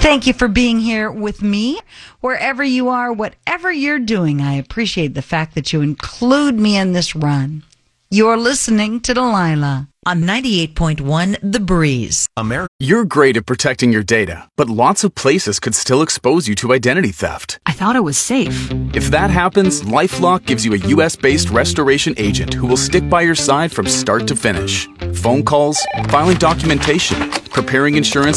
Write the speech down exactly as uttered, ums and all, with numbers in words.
Thank you for being here with me. Wherever you are, whatever you're doing, I appreciate the fact that you include me in this run. You're listening to Delilah on ninety-eight point one The Breeze. America. You're great at protecting your data, but lots of places could still expose you to identity theft. I thought it was safe. If that happens, LifeLock gives you a U S-based restoration agent who will stick by your side from start to finish. Phone calls, filing documentation, preparing insurance